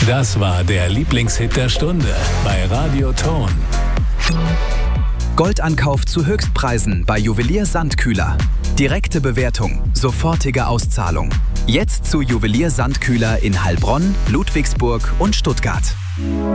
Das war der Lieblingshit der Stunde bei Radio Ton. Goldankauf zu Höchstpreisen bei Juwelier Sandkühler. Direkte Bewertung, sofortige Auszahlung. Jetzt zu Juwelier Sandkühler in Heilbronn, Ludwigsburg und Stuttgart.